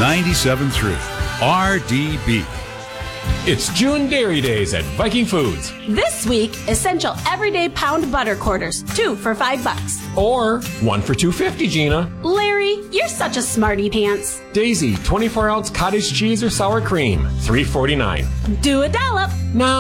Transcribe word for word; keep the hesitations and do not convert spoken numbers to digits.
ninety-seven point three R D B. It's June Dairy Days at Viking Foods. This week, essential everyday pound butter quarters, two for five bucks. Or one for two fifty, Gina. Larry, you're such a smarty pants. Daisy, twenty-four ounce cottage cheese or sour cream, three forty-nine. Do a dollop. Now